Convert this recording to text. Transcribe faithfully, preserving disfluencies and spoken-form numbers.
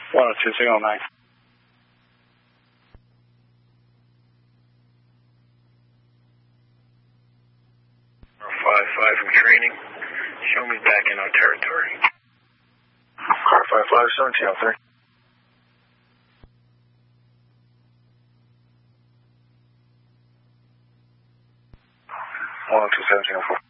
one oh two signal nine. five five from training. Show me back in our territory. Car five five, seventeen oh three. one oh two, seventeen oh four.